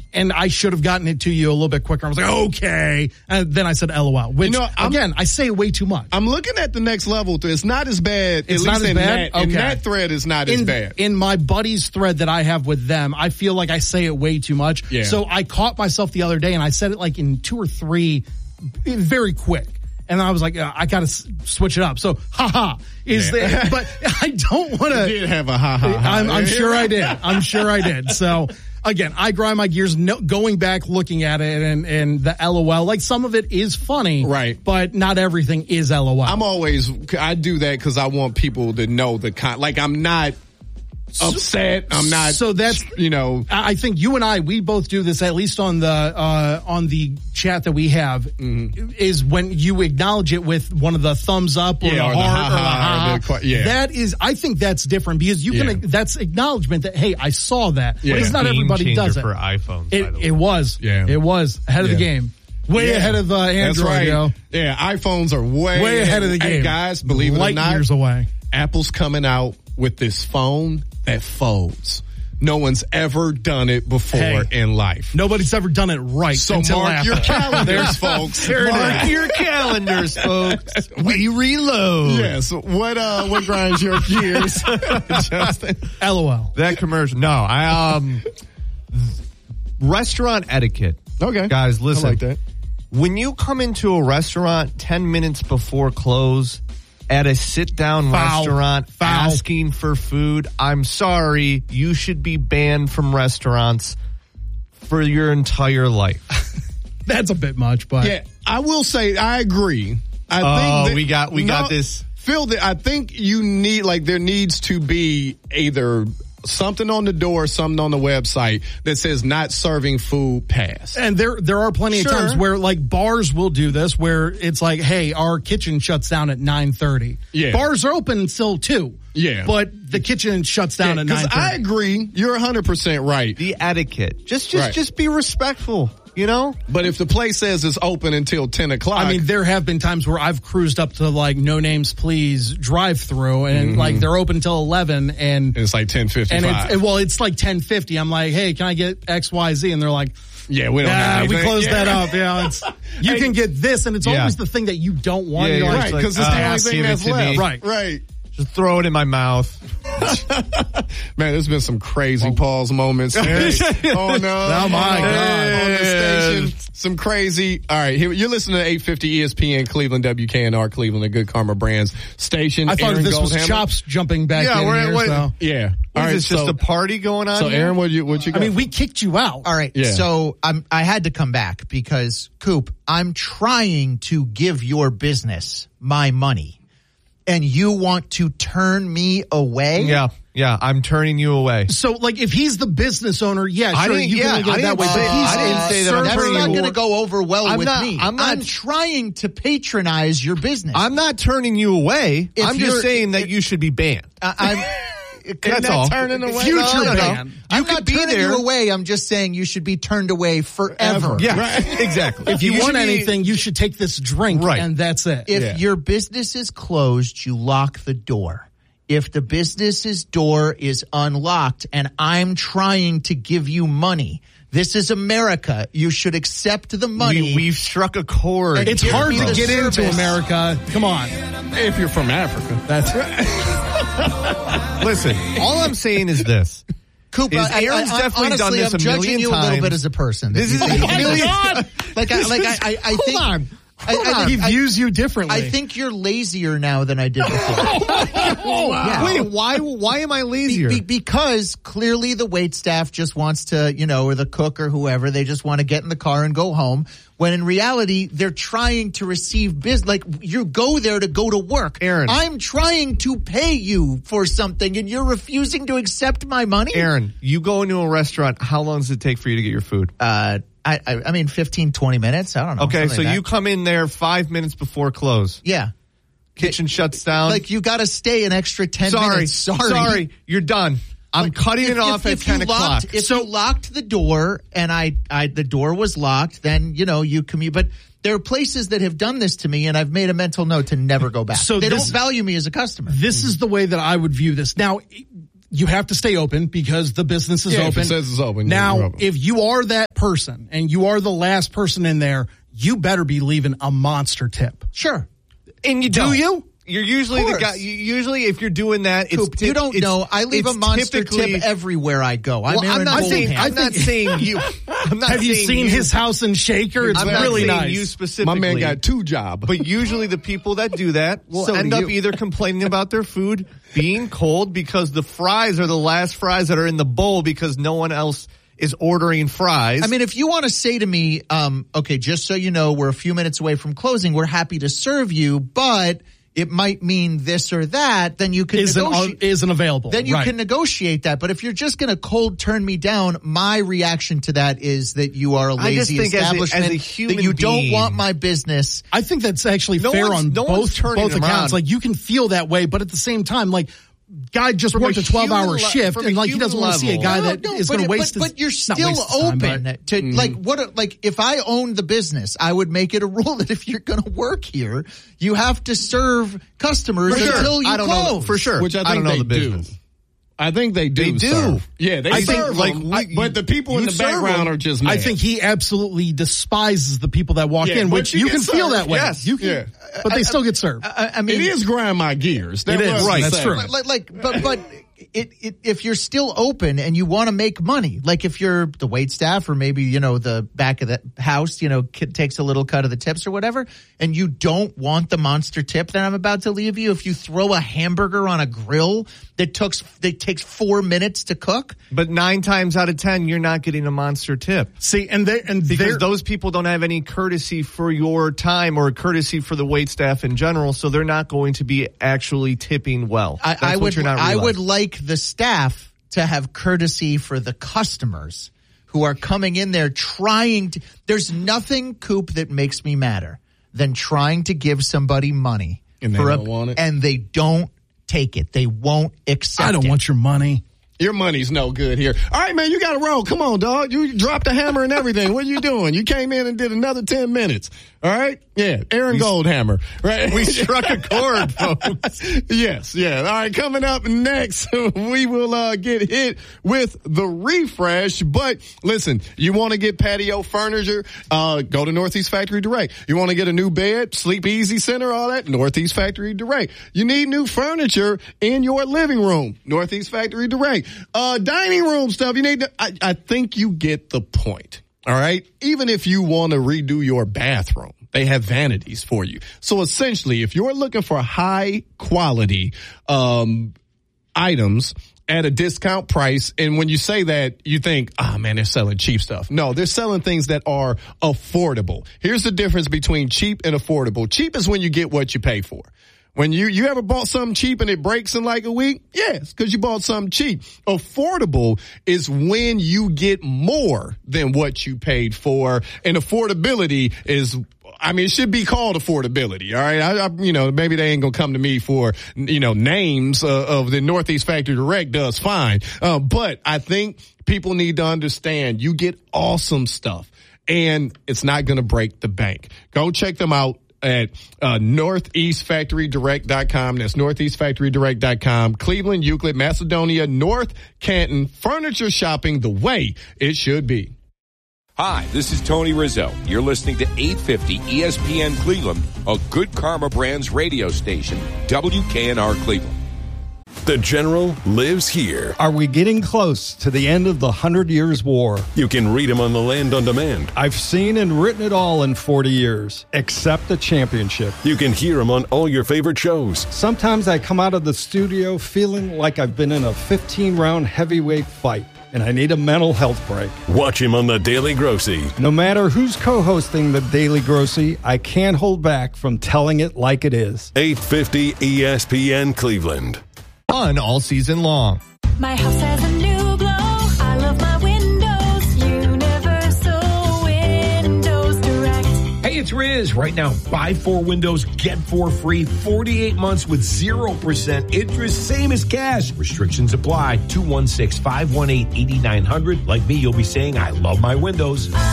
and I should have gotten it to you a little bit quicker. I was like, okay. And then I said LOL, which, again, I say way too much. I'm looking at the next level. It's not as bad. It's not as bad? In that thread, it's not as bad. In my buddy's thread that I have with them, I feel like I say it way too much. Yeah. So I caught myself the other day, and I said it like in 2 or 3 very quick. And I was like, I got to switch it up. So, is there, but I don't want to. You did have a I'm sure I did. I'm sure I did. So, again, I grind my gears going back, looking at it, and the LOL. Like, some of it is funny. Right. But not everything is LOL. I do that because I want people to know like, I'm not upset. I'm not. So that's, I think you and we both do this, at least on the chat that we have, is when you acknowledge it with one of the thumbs up or the heart or the ha. That is, I think that's different because you can, that's acknowledgement that, hey, I saw that. Yeah. Because not everybody does it. For iPhones, It was. Yeah. It was ahead of the game. Way ahead of Android. That's right. Yo. Yeah, iPhones are way ahead of the game. Hey, guys, believe it or not, light years away. Apple's coming out with this phone that folds. No one's ever done it before in life. Nobody's ever done it right. So mark your calendars, folks. Mark your calendars, folks. We reload. Yes. What grinds your gears, Justin? LOL. That commercial. No, restaurant etiquette. Okay. Guys, listen. I like that. When you come into a restaurant 10 minutes before close at a sit-down restaurant asking for food, I'm sorry, you should be banned from restaurants for your entire life. That's a bit much, but yeah, I will say I agree. I think we got this. Phil, I think you need, there needs to be either something on the door, something on the website that says not serving food past. And there are plenty of times where bars will do this, where it's like, hey, our kitchen shuts down at 9:30. Yeah. Bars are open until 2. Yeah. But the kitchen shuts down at 9:30. I agree. You're 100% right. The etiquette. Just be respectful. But if the place says it's open until 10 o'clock. I mean, there have been times where I've cruised up to No Names Please drive through and they're open until 11 and it's like 10:55. And it's like 10:50. I'm like, hey, can I get XYZ? And they're like, yeah, we don't have anything. We closed that up. Yeah, you can get this, and it's always the thing that you don't want. Yeah, right, because it's the only thing that's left. Right. Just throw it in my mouth. Man, there's been some crazy pause moments. Oh, no. Oh, my God. On the station, some crazy. All right, here, you're listening to 850 ESPN Cleveland, WKNR Cleveland, the Good Karma Brands station. I thought Aaron this Goldhammer. was Chops jumping back in here. So. Yeah. All right, it's just a party going on. So, Aaron, what you got? I mean, we kicked you out. All right, so I had to come back because, Coop, I'm trying to give your business my money. And you want to turn me away? Yeah, I'm turning you away. So, if he's the business owner, you can get that way. I didn't say that. That's not going to go over well with me. I'm trying to patronize your business. I'm not turning you away. I'm just saying that you should be banned. That's all. Turning away. Future ban. I'm not turning you away. I'm just saying you should be turned away forever. Yeah, right. Exactly. If you want anything, you should take this drink, and that's it. If your business is closed, you lock the door. If the business's door is unlocked and I'm trying to give you money, this is America. You should accept the money. We've struck a chord. It's hard to get into America. Come on. If you're from Africa. That's right. Listen, all I'm saying is this. Coop, Aaron's definitely honestly, done this I'm a million judging you times. a little bit as a person. This is oh my God. I think. Hold on. He views you differently. I think you're lazier now than I did before. Wow. Wait, why am I lazier? Because clearly the waitstaff just wants to, or the cook or whoever, they just want to get in the car and go home. When in reality, they're trying to receive business. You go there to go to work. Aaron. I'm trying to pay you for something and you're refusing to accept my money? Aaron, you go into a restaurant, how long does it take for you to get your food? I mean, 15, 20 minutes. I don't know. Okay, so you come in there 5 minutes before close. Yeah. Kitchen shuts down. You got to stay an extra 10 minutes. Sorry. You're done. I'm cutting it off at 10 o'clock. If you locked the door and the door was locked, then, you commute. But there are places that have done this to me and I've made a mental note to never go back. So they don't value me as a customer. This is the way that I would view this. Now, you have to stay open because the business is open. If it says it's open. Now, if you are that person and you are the last person in there, you better be leaving a monster tip. Sure. And you Do you? You're usually the guy. Usually, if you're doing that, Coop, you don't know. I leave a monster tip everywhere I go. I'm not saying you. Have you seen his house in Shaker? It's really nice. You specifically. My man got 2 jobs. But usually, the people that do that will end up either complaining about their food being cold because the fries are the last fries that are in the bowl because no one else is ordering fries. I mean, if you want to say to me, okay, just so you know, we're a few minutes away from closing. We're happy to serve you, but it might mean this or that, then you can isn't available. Then you can negotiate that. But if you're just going to cold turn me down, my reaction to that is that you are a lazy establishment, as a human that you being, don't want my business. I think that's actually fair on both accounts. Like, you can feel that way, but at the same time, like, guy just worked a 12-hour shift, and like he doesn't want to see a guy that is going to waste his. But you're still open to like what? Like, if I owned the business, I would make it a rule that if you're going to work here, you have to serve customers until you close. For sure, which I think they do. I think they do. They do. Serve. Yeah, they serve. But the people in the background are just mad. I think he absolutely despises the people that walk in, which you can feel that way. Yes, you can. But they still get served. I mean, it is grind my gears. It is. Right. That's true. But if you're still open and you want to make money, like if you're the wait staff or maybe, the back of the house, takes a little cut of the tips or whatever, and you don't want the monster tip that I'm about to leave you, if you throw a hamburger on a grill that takes 4 minutes to cook. But 9 times out of 10, you're not getting a monster tip. See, because those people don't have any courtesy for your time or courtesy for the wait staff in general, so they're not going to be actually tipping well. I would like the staff to have courtesy for the customers who are coming in there trying to. There's nothing, Coop, that makes me madder than trying to give somebody money and they don't want it, and they don't take it. They won't accept it. I don't want your money. Your money's no good here. All right, man, you got to roll. Come on, dog. You dropped the hammer and everything. What are you doing? You came in and did another 10 minutes. All right? Yeah, Aaron Goldhammer. Right? We struck a chord, folks. Yes, yeah. All right, coming up next, we will get hit with the refresh. But listen, you want to get patio furniture? Go to Northeast Factory Direct. You want to get a new bed, Sleep Easy Center, all that? Northeast Factory Direct. You need new furniture in your living room, Northeast Factory Direct. Dining room stuff, you need to, I think you get the point. All right. Even if you want to redo your bathroom, they have vanities for you. So essentially, if you're looking for high quality, items at a discount price, and when you say that, you think, man, they're selling cheap stuff. No, they're selling things that are affordable. Here's the difference between cheap and affordable. Cheap is when you get what you pay for. When you ever bought something cheap and it breaks in like a week? Yes, because you bought something cheap. Affordable is when you get more than what you paid for. And affordability is, it should be called affordability. All right. Maybe they ain't going to come to me for, names of the Northeast Factory Direct does fine. But I think people need to understand you get awesome stuff and it's not going to break the bank. Go check them out at northeastfactorydirect.com. That's northeastfactorydirect.com. Cleveland, Euclid, Macedonia, North Canton. Furniture shopping the way it should be. Hi, this is Tony Rizzo. You're listening to 850 ESPN Cleveland, a Good Karma Brands radio station, WKNR Cleveland. The General lives here. Are we getting close to the end of the 100 Years' War? You can read him on the Land on Demand. I've seen and written it all in 40 years, except the championship. You can hear him on all your favorite shows. Sometimes I come out of the studio feeling like I've been in a 15-round heavyweight fight, and I need a mental health break. Watch him on The Daily Grossy. No matter who's co-hosting The Daily Grossy, I can't hold back from telling it like it is. 850 ESPN Cleveland. Fun all season long. My house has a new glow. I love my windows. Universal Windows Direct. Hey, it's Riz. Right now, buy 4 windows, get 4 free. 48 months with 0% interest, same as cash. Restrictions apply. 216-518-8900. Like me, you'll be saying, I love my windows.